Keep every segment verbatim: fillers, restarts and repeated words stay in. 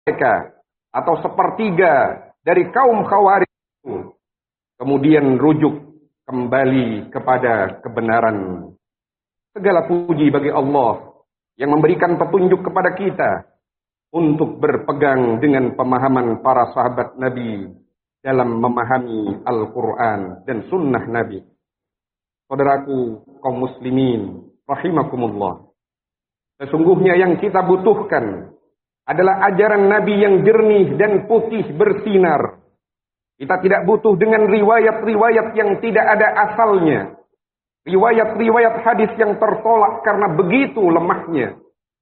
mereka atau sepertiga dari kaum Khawarij itu kemudian rujuk kembali kepada kebenaran. Segala puji bagi Allah yang memberikan petunjuk kepada kita untuk berpegang dengan pemahaman para sahabat Nabi dalam memahami Al-Quran dan Sunnah Nabi. Saudaraku kaum muslimin, rahimakumullah. Sesungguhnya yang kita butuhkan adalah ajaran Nabi yang jernih dan putih bersinar. Kita tidak butuh dengan riwayat-riwayat yang tidak ada asalnya. Riwayat-riwayat hadis yang tertolak karena begitu lemahnya.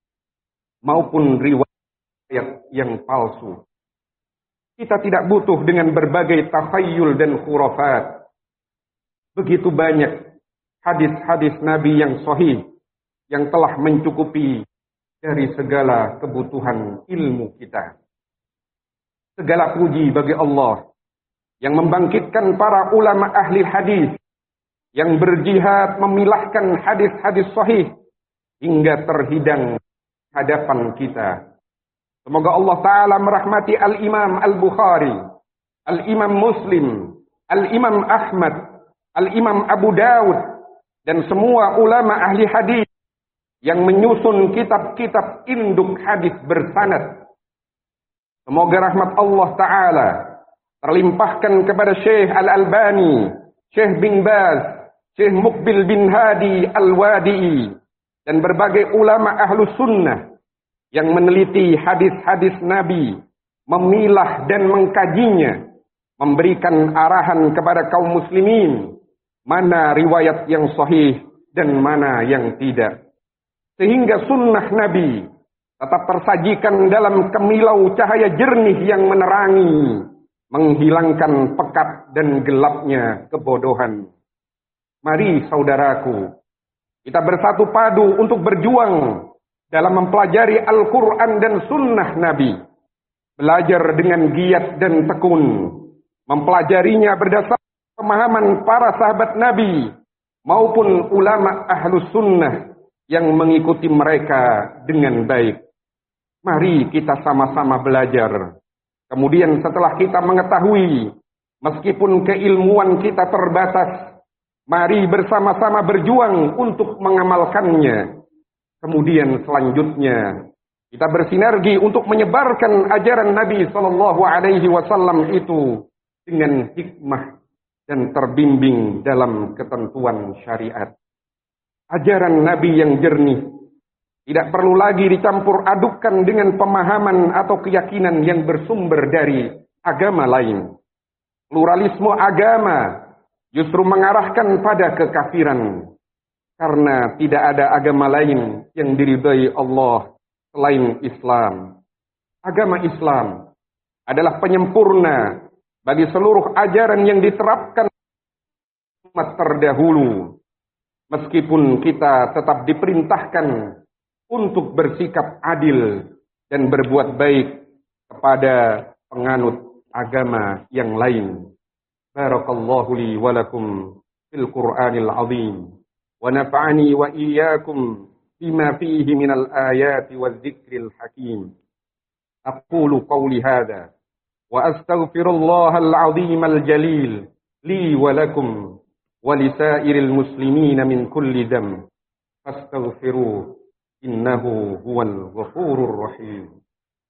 Maupun riwayat yang palsu. Kita tidak butuh dengan berbagai takhayul dan khurafat. Begitu banyak hadis-hadis Nabi yang sahih yang telah mencukupi dari segala kebutuhan ilmu kita. Segala puji bagi Allah yang membangkitkan para ulama ahli hadis yang berjihad memilahkan hadis-hadis sahih hingga terhidang hadapan kita. Semoga Allah Ta'ala merahmati Al-Imam Al-Bukhari, Al-Imam Muslim, Al-Imam Ahmad, Al-Imam Abu Dawud, dan semua ulama ahli hadis yang menyusun kitab-kitab induk hadis bersanad. Semoga rahmat Allah Ta'ala terlimpahkan kepada Syekh Al-Albani, Syekh bin Baz, Syekh Muqbil bin Hadi Al-Wadi'i, dan berbagai ulama ahlus sunnah yang meneliti hadis-hadis Nabi, memilah dan mengkajinya, memberikan arahan kepada kaum muslimin, mana riwayat yang sahih dan mana yang tidak. Sehingga sunnah Nabi tetap tersajikan dalam kemilau cahaya jernih yang menerangi, menghilangkan pekat dan gelapnya kebodohan. Mari saudaraku, kita bersatu padu untuk berjuang dalam mempelajari Al-Quran dan sunnah Nabi. Belajar dengan giat dan tekun, mempelajarinya berdasarkan pemahaman para sahabat Nabi maupun ulama ahlus sunnah yang mengikuti mereka dengan baik. Mari kita sama-sama belajar. Kemudian setelah kita mengetahui, meskipun keilmuan kita terbatas, mari bersama-sama berjuang untuk mengamalkannya. Kemudian selanjutnya, kita bersinergi untuk menyebarkan ajaran Nabi Sallallahu Alaihi Wasallam itu dengan hikmah dan terbimbing dalam ketentuan syariat. Ajaran Nabi yang jernih tidak perlu lagi dicampur adukkan dengan pemahaman atau keyakinan yang bersumber dari agama lain. Pluralisme agama justru mengarahkan pada kekafiran, karena tidak ada agama lain yang diridhai Allah selain Islam. Agama Islam adalah penyempurna bagi seluruh ajaran yang diterapkan umat terdahulu. Meskipun kita tetap diperintahkan untuk bersikap adil dan berbuat baik kepada penganut agama yang lain. Barakallahu li wa lakum fil Qur'anil azim wa nafa'ani wa iyyakum bima fihi minal ayati wadh-dhikril hakim. Aqulu qawli hadha wa astaghfirullahal azimal jalil li wa lakum wa lisairil muslimina min kulli dhanb fastaghfiruhu innahu huwal ghafurur rahim.